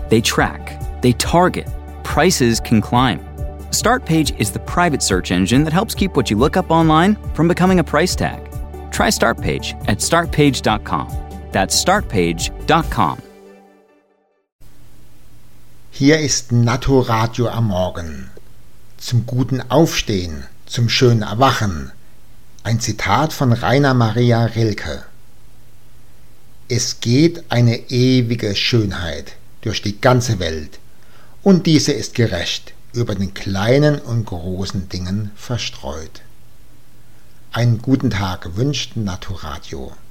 They track, they target, prices can climb. Startpage is the private search engine that helps keep what you look up online from becoming a price tag. Try Startpage at startpage.com. That's startpage.com. Hier ist Naturadio am Morgen. Zum guten Aufstehen, zum schönen Erwachen. Ein Zitat von Rainer Maria Rilke. Es geht eine ewige Schönheit durch die ganze Welt, und diese ist gerecht, über den kleinen und großen Dingen verstreut. Einen guten Tag wünscht Naturadio.